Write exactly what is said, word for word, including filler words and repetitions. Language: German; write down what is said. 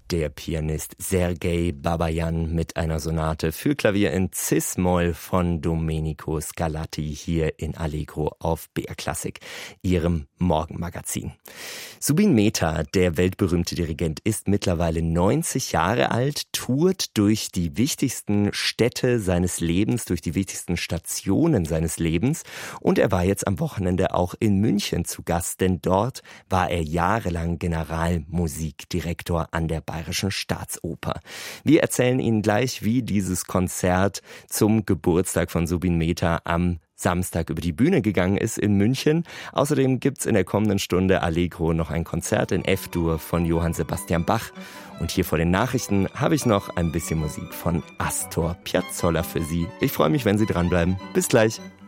der Pianist Sergei Babajan mit einer Sonate für Klavier in Cis-Moll von Domenico Scarlatti hier in Allegro auf B R Klassik, Ihrem Morgenmagazin. Zubin Mehta, der weltberühmte Dirigent, ist mittlerweile neunzig Jahre alt, tourt durch die wichtigsten Städte seines Lebens, durch die wichtigsten Stationen seines Lebens, und er war jetzt am Wochenende auch in München zu Gast, denn dort war er jahrelang Generalmusikdirektor an der Bayerischen Staatsoper. Wir erzählen Ihnen gleich, wie dieses Konzert zum Geburtstag von Zubin Mehta am Samstag über die Bühne gegangen ist in München. Außerdem gibt's in der kommenden Stunde Allegro noch ein Konzert in F-Dur von Johann Sebastian Bach. Und hier vor den Nachrichten habe ich noch ein bisschen Musik von Astor Piazzolla für Sie. Ich freue mich, wenn Sie dranbleiben. Bis gleich.